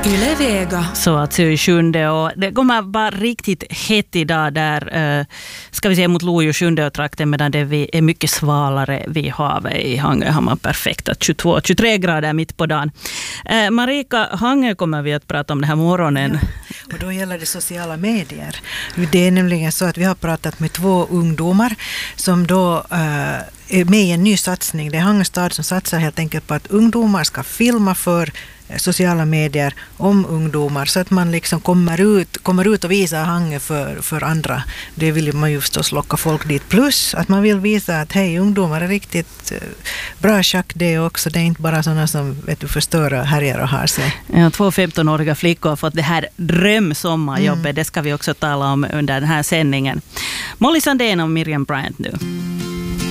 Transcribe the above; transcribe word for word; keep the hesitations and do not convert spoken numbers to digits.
Yle Vega. Så alltså i sjunde och det kommer vara riktigt hett idag där uh, ska vi se mot Lojo sjunde och trakten medan det är mycket svalare vid havet i Hangö har man perfekta tjugotvå till tjugotre grader mitt på dagen. Uh, Marika, Hangö kommer vi att prata om den här morgonen. Ja, och då gäller det sociala medier. Det är nämligen så att vi har pratat med två ungdomar som då uh, är med i en ny satsning. Det är Hangö stad som satsar helt enkelt på att ungdomar ska filma för sociala medier om ungdomar så att man liksom kommer ut, kommer ut och visar Hangö för, för andra. Det vill man ju förstås locka folk dit. Plus att man vill visa att hej, ungdomar är riktigt bra schack det också. Det är inte bara sådana som vet du, förstör och härjar och har sig. Ja, två femtonåriga flickor har fått det här drömsommarjobbet. Mm. Det ska vi också tala om under den här sändningen. Molly Sandén och Miriam Bryant nu.